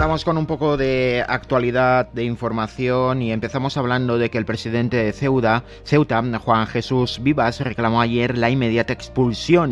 Vamos con un poco de actualidad, de información, y empezamos hablando de que el presidente de Ceuta, Juan Jesús Vivas, reclamó ayer la inmediata expulsión